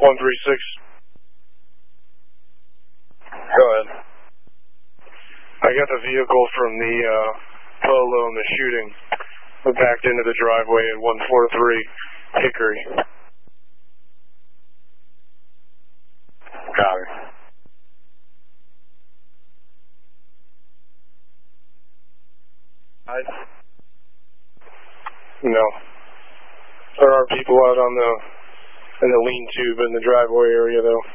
136. Go ahead. I got the vehicle from the polo and the shooting. We backed into the driveway at 143 Hickory. Copy. No. There are people out on in the lean-to, but in the driveway area, though.